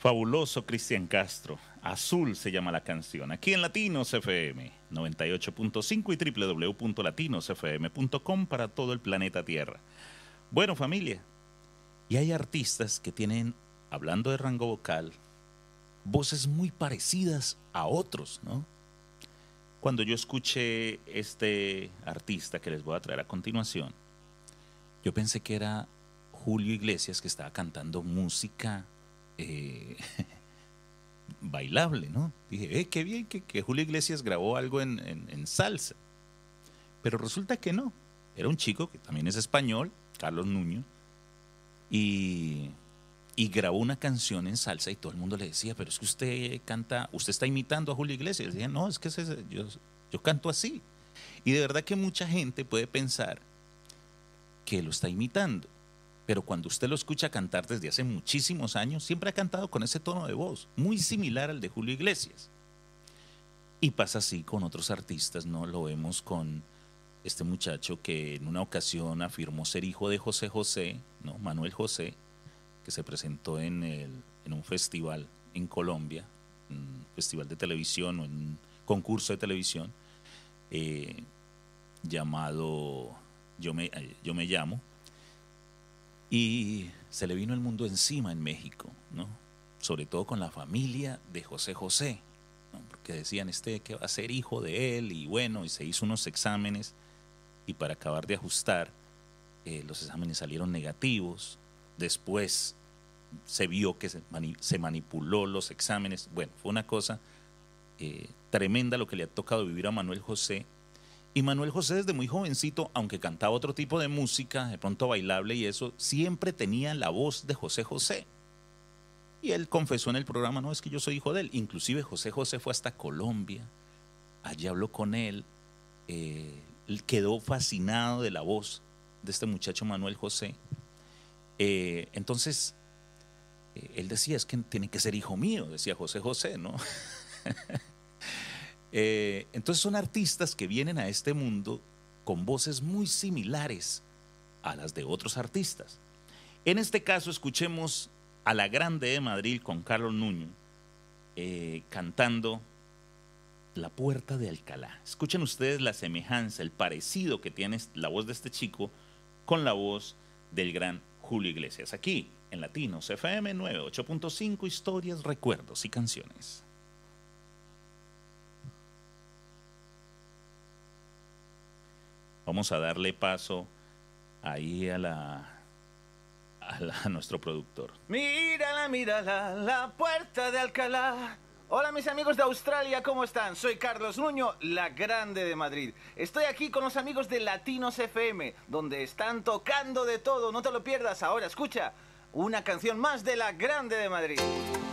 Fabuloso Cristian Castro. Azul se llama la canción. Aquí en Latinos FM 98.5 y www.latinosfm.com para todo el planeta Tierra. Bueno, familia, y hay artistas que tienen, hablando de rango vocal, voces muy parecidas a otros, ¿no? Cuando yo escuché este artista que les voy a traer a continuación, yo pensé que era Julio Iglesias, que estaba cantando música bailable, ¿no? Dije, qué bien que Julio Iglesias grabó algo en salsa. Pero resulta que no. Era un chico que también es español, Carlos Nuño, y grabó una canción en salsa y todo el mundo le decía, pero es que usted canta, usted está imitando a Julio Iglesias. Y decía, no, es que yo canto así. Y de verdad que mucha gente puede pensar que lo está imitando. Pero cuando usted lo escucha cantar desde hace muchísimos años, siempre ha cantado con ese tono de voz, muy similar al de Julio Iglesias. Y pasa así con otros artistas, ¿no? Lo vemos con este muchacho que en una ocasión afirmó ser hijo de José José, ¿no? Manuel José, que se presentó en un festival en Colombia, un festival de televisión o en un concurso de televisión llamado Yo me llamo. Y se le vino el mundo encima en México, ¿no? Sobre todo con la familia de José José, ¿no? Porque decían, que va a ser hijo de él, y bueno, y se hizo unos exámenes, y para acabar de ajustar, los exámenes salieron negativos. Después se vio que se manipuló los exámenes. Bueno, fue una cosa tremenda lo que le ha tocado vivir a Manuel José. Y Manuel José desde muy jovencito, aunque cantaba otro tipo de música, de pronto bailable y eso, siempre tenía la voz de José José. Y él confesó en el programa, no, es que yo soy hijo de él. Inclusive José José fue hasta Colombia, allí habló con él, él quedó fascinado de la voz de este muchacho Manuel José. Entonces, él decía, es que tiene que ser hijo mío, decía José José, ¿no? Entonces son artistas que vienen a este mundo con voces muy similares a las de otros artistas. En este caso escuchemos a la Grande de Madrid con Carlos Nuño cantando La Puerta de Alcalá. Escuchen ustedes la semejanza, el parecido que tiene la voz de este chico con la voz del gran Julio Iglesias. Aquí en Latinos FM 98.5, historias, recuerdos y canciones. Vamos a darle paso ahí a nuestro productor. Mírala, mírala, la Puerta de Alcalá. Hola mis amigos de Australia, ¿cómo están? Soy Carlos Nuño, la Grande de Madrid. Estoy aquí con los amigos de Latinos FM, donde están tocando de todo. No te lo pierdas. Ahora escucha una canción más de la Grande de Madrid.